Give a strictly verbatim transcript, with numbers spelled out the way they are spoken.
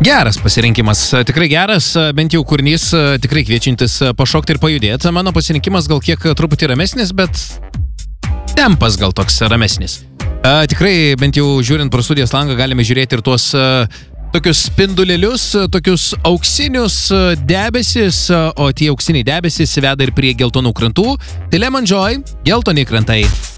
Geras pasirinkimas, tikrai geras, bent jau kūrinys tikrai kviečiantis pašokti ir pajudėti. Mano pasirinkimas gal kiek truputį ramesnis, bet tempas gal toks ramesnis. Tikrai bent jau žiūrint pro studijos langą galime žiūrėti ir tuos tokius spindulėlius, tokius auksinius debesis, o tie auksiniai debesis veda ir prie geltonų krantų. Tai Lemon Joy, geltoni krantai.